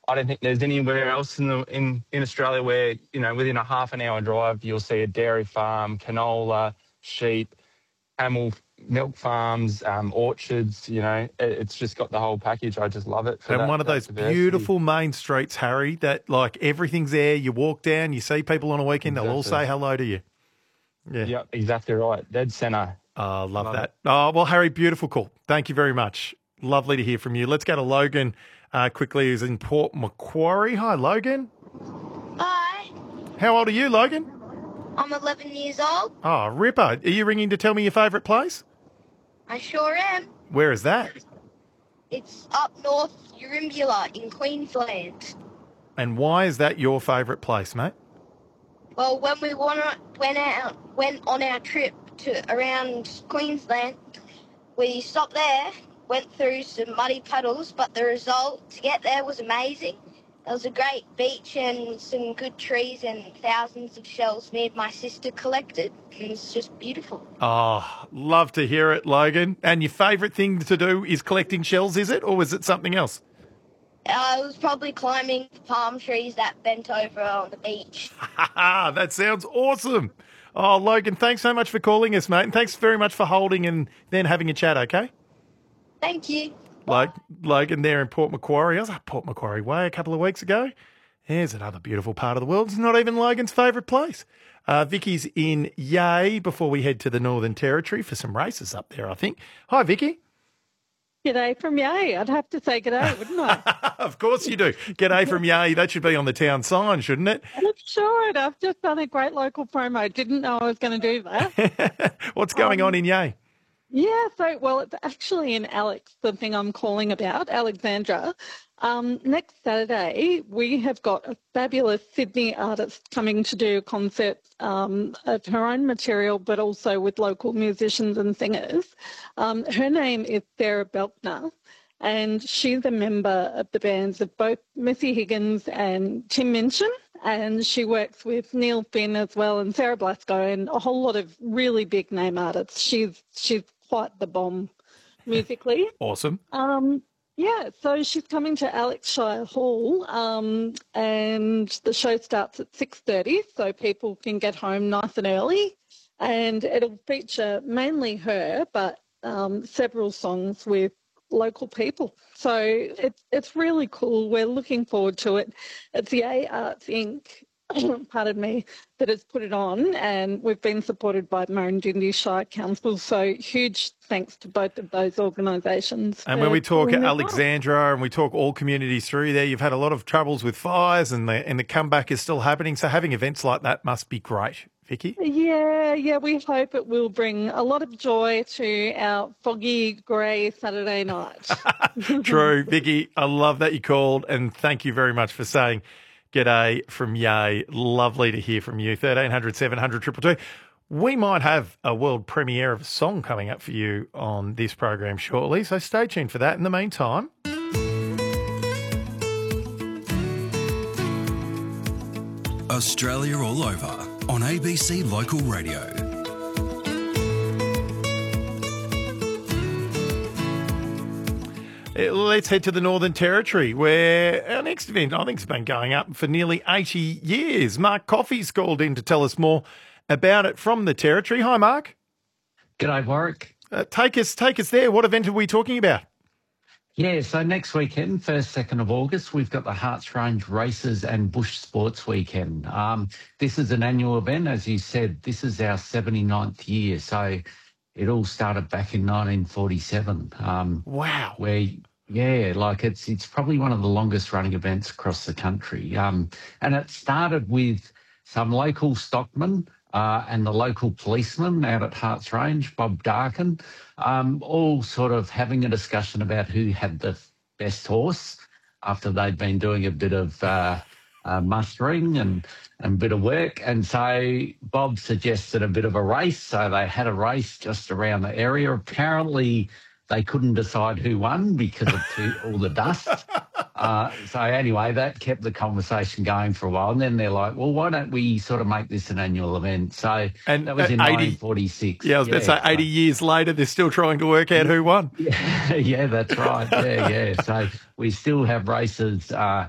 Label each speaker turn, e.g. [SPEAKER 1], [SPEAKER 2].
[SPEAKER 1] I don't think there's anywhere else in Australia where, within a half an hour drive, you'll see a dairy farm, canola, sheep, camel milk farms, orchards. It's just got the whole package. I just love it for
[SPEAKER 2] And
[SPEAKER 1] that.
[SPEAKER 2] one of
[SPEAKER 1] that
[SPEAKER 2] those
[SPEAKER 1] diversity.
[SPEAKER 2] beautiful main streets, Harry, that like everything's there. You walk down, you see people on a weekend, they'll all say hello to you. Yeah.
[SPEAKER 1] Yep, exactly right. Dead centre.
[SPEAKER 2] Oh, love that. Oh, well, Harry, beautiful call. Thank you very much. Lovely to hear from you. Let's go to Logan quickly, who's in Port Macquarie. Hi, Logan.
[SPEAKER 3] Hi,
[SPEAKER 2] How old are you, Logan?
[SPEAKER 3] I'm 11 years old.
[SPEAKER 2] Oh, Ripper. Are you ringing to tell me your favourite place?
[SPEAKER 3] I sure am.
[SPEAKER 2] Where is that?
[SPEAKER 3] It's up north, Urimbula in Queensland.
[SPEAKER 2] And why is that your favourite place, mate?
[SPEAKER 3] Well, when we went on our trip to around Queensland, we stopped there, went through some muddy puddles, but the result to get there was amazing. There was a great beach and some good trees and thousands of shells me and my sister collected. It was just beautiful.
[SPEAKER 2] Oh, love to hear it, Logan. And your favourite thing to do is collecting shells, is it? Or was it something else?
[SPEAKER 3] I was probably climbing palm trees that bent over on the beach.
[SPEAKER 2] That sounds awesome. Oh, Logan, thanks so much for calling us, mate. And thanks very much for holding and then having a chat, okay?
[SPEAKER 3] Thank you.
[SPEAKER 2] Logan there in Port Macquarie. I was at Port Macquarie Way a couple of weeks ago. There's another beautiful part of the world. It's not even Logan's favourite place. Vicky's in Yea before we head to the Northern Territory for some races up there, I think. Hi, Vicky.
[SPEAKER 4] G'day from Yea. I'd have to say g'day, wouldn't I?
[SPEAKER 2] Of course you do. G'day from Yea. That should be on the town sign, shouldn't it?
[SPEAKER 4] I'm sure. I've just done a great local promo. Didn't know I was going to do that.
[SPEAKER 2] What's going on in Yea?
[SPEAKER 4] Yeah, it's actually in Alex, the thing I'm calling about, Alexandra. Next Saturday, we have got a fabulous Sydney artist coming to do a concert of her own material, but also with local musicians and singers. Her name is Sarah Belkner, and she's a member of the bands of both Missy Higgins and Tim Minchin, and she works with Neil Finn as well and Sarah Blasco and a whole lot of really big name artists. She's quite the bomb musically.
[SPEAKER 2] Awesome.
[SPEAKER 4] Yeah, so she's coming to Alexshire Hall, and the show starts at 6:30, so people can get home nice and early, and it'll feature mainly her, but several songs with local people. So it's really cool. We're looking forward to it. It's the A Arts Inc., pardon me, that has put it on, and we've been supported by Murrumbidgee Shire Council, so huge thanks to both of those organisations.
[SPEAKER 2] And when we talk Alexandra and we talk all communities through there, you've had a lot of troubles with fires and the comeback is still happening, so having events like that must be great. Vicky?
[SPEAKER 4] Yeah, we hope it will bring a lot of joy to our foggy, grey Saturday night.
[SPEAKER 2] True. Vicky, I love that you called, and thank you very much for saying g'day from Yea. Lovely to hear from you. 1300 700 222. We might have a world premiere of a song coming up for you on this program shortly, so stay tuned for that. In the meantime,
[SPEAKER 5] Australia All Over on ABC Local Radio.
[SPEAKER 2] Let's head to the Northern Territory, where our next event, I think, has been going up for nearly 80 years. Mark Coffey's called in to tell us more about it from the Territory. Hi, Mark.
[SPEAKER 6] G'day, Warwick.
[SPEAKER 2] Take us there. What event are we talking about?
[SPEAKER 6] Yeah, so next weekend, 1st, 2nd of August, we've got the Harts Range Races and Bush Sports Weekend. This is an annual event. As you said, this is our 79th year. So it all started back in 1947.
[SPEAKER 2] Wow.
[SPEAKER 6] It's probably one of the longest running events across the country. And it started with some local stockmen and the local policeman out at Harts Range, Bob Darkin, all sort of having a discussion about who had the best horse after they'd been doing a bit of mustering and a bit of work. And so Bob suggested a bit of a race. So they had a race just around the area. Apparently they couldn't decide who won because of all the dust. So anyway, that kept the conversation going for a while. And then they're like, well, why don't we sort of make this an annual event? So that was in 1946.
[SPEAKER 2] Yeah, I was about to say 80 years later, they're still trying to work out who won.
[SPEAKER 6] Yeah, that's right. Yeah. So we still have races